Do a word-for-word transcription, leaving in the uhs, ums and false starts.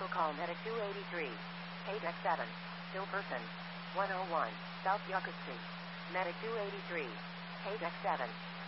Special call Medic two eighty-three. eight X seven. Still person. one oh one. South Yucca Street. Medic two eighty-three. eight X seven.